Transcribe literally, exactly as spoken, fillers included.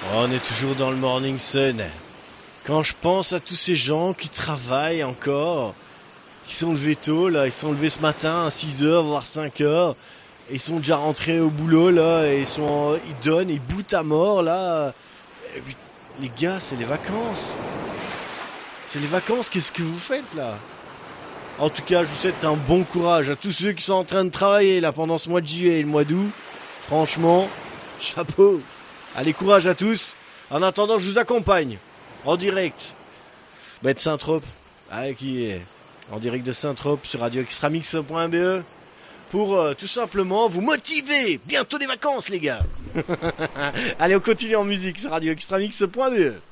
Oh, on est toujours dans le Morning Sun. Quand je pense à tous ces gens qui travaillent encore, qui sont levés tôt, là, ils sont levés ce matin à six heures, voire cinq heures, et ils sont déjà rentrés au boulot, là, et ils, sont, ils donnent, ils boutent à mort, là. Et puis, les gars, c'est les vacances. C'est les vacances, qu'est-ce que vous faites, là? En tout cas, je vous souhaite un bon courage à tous ceux qui sont en train de travailler, là, pendant ce mois de juillet et le mois d'août. Franchement, chapeau. Allez, courage à tous. En attendant, je vous accompagne. En direct. Bah, de Saint-Trope. Ah, qui est en direct de Saint-Trope sur radio extramix point b e. Pour euh, tout simplement vous motiver. Bientôt des vacances, les gars. Allez, on continue en musique sur radio extramix point b e.